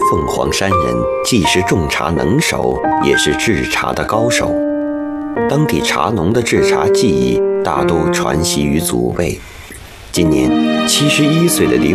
凤凰山人既是种茶能手，也是制茶的高手。当地茶农的制茶技艺大都传习于祖辈。今年71岁的李